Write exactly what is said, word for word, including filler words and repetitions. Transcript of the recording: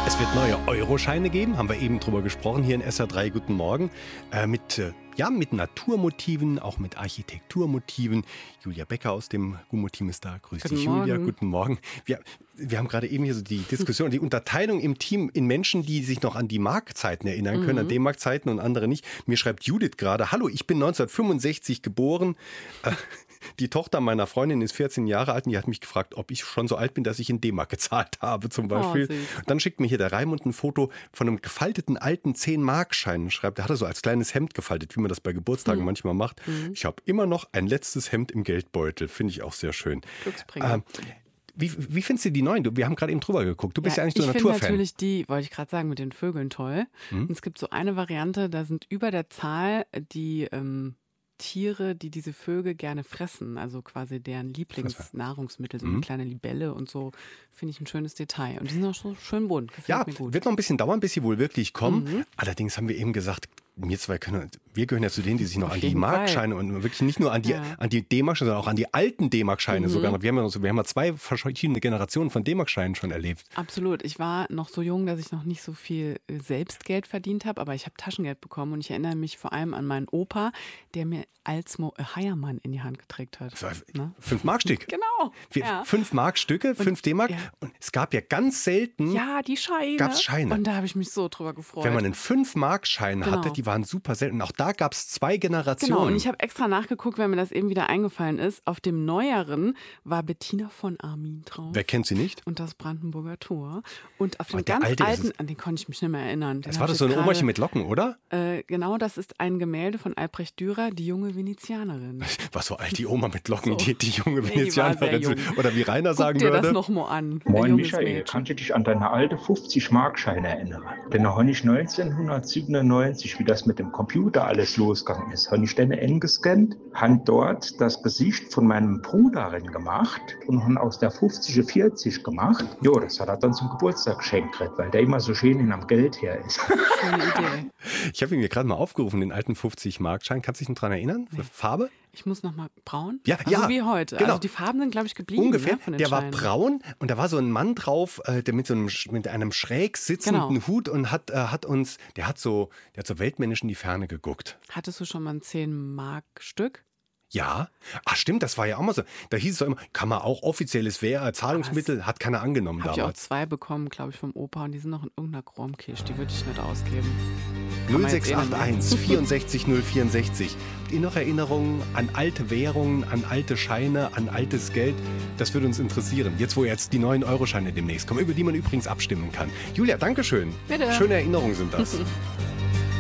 Es wird neue Euroscheine geben, haben wir eben drüber gesprochen hier in S R drei. Guten Morgen. Äh, mit, äh, ja, mit Naturmotiven, auch mit Architekturmotiven. Julia Becker aus dem Gummo-Team ist da. Grüß Guten dich, Julia. Morgen. Guten Morgen. Wir, wir haben gerade eben hier so die Diskussion, die Unterteilung im Team in Menschen, die sich noch an die Markzeiten erinnern können, Mhm. an D-Mark-Zeiten und andere nicht. Mir schreibt Judith gerade: Hallo, ich bin neunzehnhundertfünfundsechzig geboren. Äh, Die Tochter meiner Freundin ist vierzehn Jahre alt und die hat mich gefragt, ob ich schon so alt bin, dass ich in D-Mark gezahlt habe zum Beispiel. Oh, süß. Dann schickt mir hier der Raimund ein Foto von einem gefalteten alten zehn-Mark-Schein. Schreibt, er hat er so als kleines Hemd gefaltet, wie man das bei Geburtstagen Mhm. manchmal macht. Mhm. Ich habe immer noch ein letztes Hemd im Geldbeutel. Finde ich auch sehr schön. Glücksbringer. Ähm, wie, wie findest du die neuen? Du, wir haben gerade eben drüber geguckt. Du bist ja, eigentlich so ein ich finde Naturfan. natürlich die, wollte ich gerade sagen, mit den Vögeln toll. Mhm. Und es gibt so eine Variante, da sind über der Zahl die ähm, Tiere, die diese Vögel gerne fressen. Also quasi deren Lieblingsnahrungsmittel, so eine Mhm. kleine Libelle und so. Finde ich ein schönes Detail. Und die sind auch so schön bunt. Gefällt Ja, mir gut. wird noch ein bisschen dauern, bis sie wohl wirklich kommen. Mhm. Allerdings haben wir eben gesagt, wir zwei können, wir gehören ja zu denen, die sich noch Auf an die jeden Markscheine und wirklich nicht nur an die, Ja. an die D-Mark-Scheine, sondern auch an die alten D-Mark-Scheine Mhm. sogar noch. Wir haben ja, noch so, wir haben ja zwei verschiedene Generationen von D-Mark-Scheinen schon erlebt. Absolut. Ich war noch so jung, dass ich noch nicht so viel äh, Selbstgeld verdient habe, aber ich habe Taschengeld bekommen und ich erinnere mich vor allem an meinen Opa, der mir Alsmo äh, Heiermann in die Hand gedrückt hat. Ne? Fünf Mark-Stück. Genau. Wir- Ja. Fünf Mark-Stücke, fünf D-Mark. ja. Und es gab ja ganz selten, Ja, die Scheine. Gab's Scheine? Und da habe ich mich so drüber gefreut. wenn man einen fünf Mark-Schein Genau. hatte, die waren super selten. Auch da gab es zwei Generationen. Genau, und ich habe extra nachgeguckt, weil mir das eben wieder eingefallen ist. Auf dem neueren war Bettina von Armin drauf. Wer kennt sie nicht? Und das Brandenburger Tor. Und auf dem Und der ganz alte ist alten, es. an den konnte ich mich nicht mehr erinnern. Den Das hab war ich das so jetzt ein gerade- Oberchen mit Locken, oder? Äh, genau, das ist ein Gemälde von Albrecht Dürer, die junge Venezianerin. Was so alt, die Oma mit Locken, So. die, die junge Nee, die war sehr Venezianerin. jung. Oder wie Rainer Guck sagen dir das würde. noch mal an. ein Moin junges Michael, Mädchen. kannst du dich an deine alte fünfzig-Mark-Scheine erinnern? Denn da habe ich neunzehnhundertsiebenundneunzig, wie das mit dem Computer alles losgegangen ist, habe ich dann eingescannt, habe dort das Gesicht von meinem Bruder rein gemacht und habe aus der fünfzig eine vierzig gemacht. Jo, das hat er dann zum Geburtstag geschenkt, weil der immer so schön in am Geld her ist. Schöne Idee. Ich habe ihn mir gerade mal aufgerufen, den alten fünfzig-Mark-Schein. Kannst du dich noch dran erinnern? Farbe? Ich muss noch mal braun. Ja, also ja, wie heute. genau. Also die Farben sind, glaube ich, geblieben. Ungefähr. Ne, von den Der war Scheinen. braun und da war so ein Mann drauf, äh, der mit so einem, sch- mit einem schräg sitzenden Genau. Hut und hat, äh, hat uns, der hat so, der hat so weltmännisch in die Ferne geguckt. Hattest du schon mal ein zehn-Mark-Stück? Ja, ach stimmt, das war ja auch mal so. Da hieß es doch immer, kann man auch offizielles Währ, Zahlungsmittel, hat keiner angenommen Habe ich auch damals. zwei bekommen, glaube ich, vom Opa. Und die sind noch in irgendeiner Chromkiste. Die würde ich nicht ausgeben. Kann man null jetzt sechs eh acht nicht machen. eins vierundsechzig null vierundsechzig. Habt ihr noch Erinnerungen an alte Währungen, an alte Scheine, an altes Geld? Das würde uns interessieren. Jetzt, wo jetzt die neuen Euroscheine demnächst kommen, über die man übrigens abstimmen kann. Julia, Dankeschön. Bitte. Schöne Erinnerungen sind das.